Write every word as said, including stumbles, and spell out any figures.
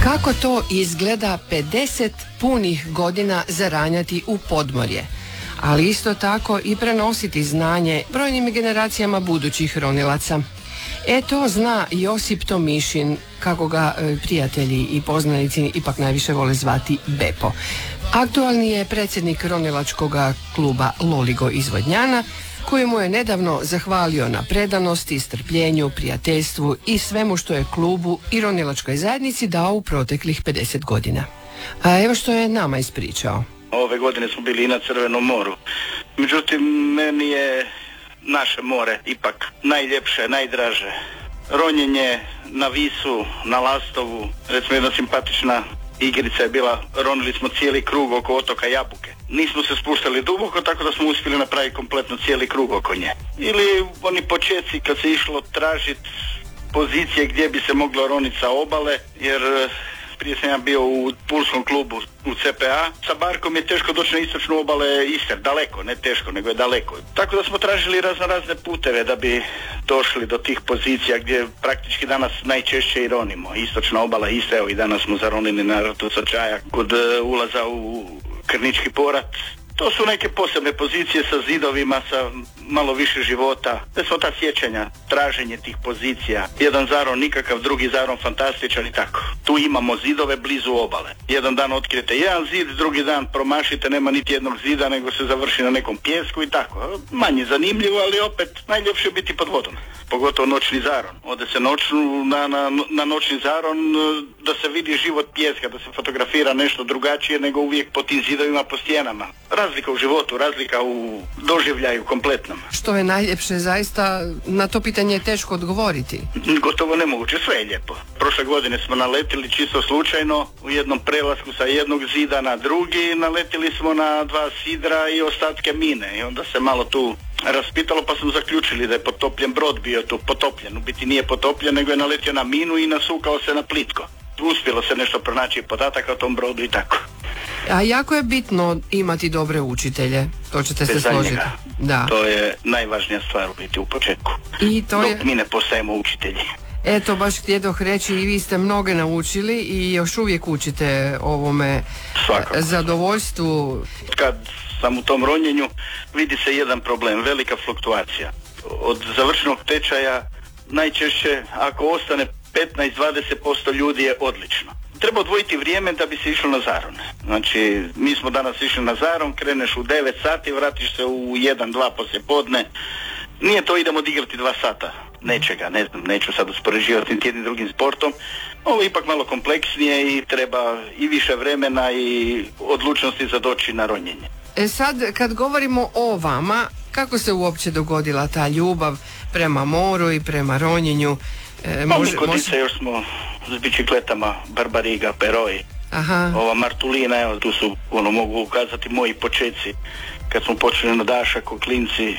Kako to izgleda pedeset punih godina zaranjati u podmorje, ali isto tako i prenositi znanje brojnim generacijama budućih ronilaca. E to zna Josip Tomišin, kako ga e, prijatelji i poznanici ipak najviše vole zvati Bepo. Aktualni je predsjednik ronilačkog kluba Loligo iz Vodnjana, koji mu je nedavno zahvalio na predanosti, strpljenju, prijateljstvu i svemu što je klubu i ronilačkoj zajednici dao u proteklih pedeset godina. A evo što je nama ispričao. Ove godine smo bili i na Crvenom moru. Međutim, meni je naše more ipak najljepše, najdraže. Ronjenje na Visu, na Lastovu, recimo jedna simpatična igrica je bila, ronili smo cijeli krug oko otoka Jabuke. Nismo se spuštali duboko, tako da smo uspjeli napraviti kompletno cijeli krug oko nje. Ili oni početci kad se išlo tražiti pozicije gdje bi se moglo roniti sa obale, jer prije sam ja bio u pulskom klubu u C P A. Sa barkom je teško doći na istočnu obale Istre, daleko, ne teško, nego je daleko. Tako da smo tražili razno razne puteve da bi došli do tih pozicija gdje praktički danas najčešće i ronimo. Istočna obala Istre, evo i danas smo zaronili na ratu Sočaja kod uh, ulaza u Krnički porat. To su neke posebne pozicije sa zidovima, sa malo više života. To su ta sjećanja, traženje tih pozicija. Jedan zaron nikakav, drugi zaron fantastičan i tako. Tu imamo zidove blizu obale. Jedan dan otkrijete jedan zid, drugi dan promašite, nema niti jednog zida, nego se završi na nekom pijesku i tako. Manje zanimljivo, ali opet najljepše je biti pod vodom. Pogotovo noćni zaron. Ode se noćnu, na, na, na noćni zaron da se vidi život pijeska, da se fotografira nešto drugačije nego uvijek po tim zidovima, po stijenama. Razlika u životu, razlika u doživljaju kompletnom. Što je najljepše, zaista na to pitanje je teško odgovoriti. Gotovo nemoguće, sve je lijepo. Prošle godine smo naletili čisto slučajno u jednom prelasku sa jednog zida na drugi, naletili smo na dva sidra i ostatke mine i onda se malo tu raspitalo, pa smo zaključili da je potopljen brod bio tu, potopljen. U biti nije potopljen, nego je naletio na minu i nasukao se na plitko. Uspjelo se nešto pronaći podataka o tom brodu i tako. A jako je bitno imati dobre učitelje, to ćete se složiti. Da. To je najvažnija stvar u biti u početku. I to Dok je... mi ne postajemo učitelji. Eto, baš htjedoh reći, i vi ste mnoge naučili i još uvijek učite ovome Svakako. Zadovoljstvu. Kad sam u tom ronjenju, vidi se jedan problem, velika fluktuacija. Od završenog tečaja najčešće, ako ostane petnaest do dvadeset posto ljudi je odlično. Treba odvojiti vrijeme da bi se išlo na zaron. Znači, mi smo danas išli na zaron, kreneš u devet sati, vratiš se u jedan dva poslijepodne. Nije to idemo odigrati dva sata nečega, ne znam, neću sad uspoređivati niti jednim drugim sportom. Ovo je ipak malo kompleksnije i treba i više vremena i odlučnosti za doći na ronjenje. E sad, kad govorimo o vama, kako se uopće dogodila ta ljubav prema moru i prema ronjenju? E, može, kod može... još smo s bicikletama Barbariga, Peroj. Aha. Ova Martulina, evo tu su, ono, mogu ukazati moji počeci kad smo počeli na dašak u klinci